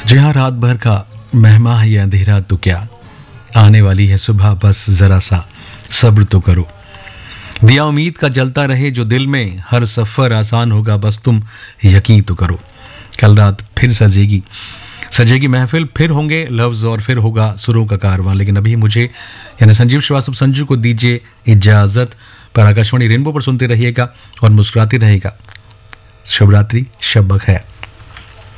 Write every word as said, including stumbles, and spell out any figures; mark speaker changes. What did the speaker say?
Speaker 1: जी हाँ, रात भर का मेहमा है ये अंधेरा तो क्या, आने वाली है सुबह, बस जरा सा सब्र तो करो। दिया उम्मीद का जलता रहे जो दिल में, हर सफर आसान होगा, बस तुम यकीन तो करो। कल रात फिर सजेगी सजेगी महफिल, फिर होंगे लफ्ज और फिर होगा सुरों का कारवां। लेकिन अभी मुझे यानी संजीव श्रीवास्तव संजू को दीजिए इजाजत। पर आकाशवाणी रेनबो पर सुनते रहिएगा और मुस्कुराते रहेगा। शुभ रात्रि, शब बखैर।